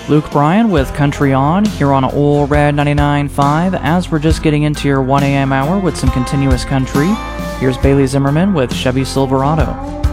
Luke Bryan with Country On here on Ole Red 99.5. As we're just getting into your 1 a.m. hour with some continuous country, here's Bailey Zimmerman with Chevy Silverado.